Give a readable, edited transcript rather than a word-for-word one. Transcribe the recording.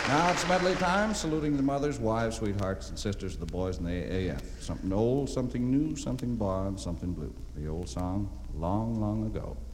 Now it's medley time, saluting the mothers, wives, sweethearts, and sisters of the boys in the AAF. Something old, something new, something blonde, something blue. The old song, Long, Long Ago.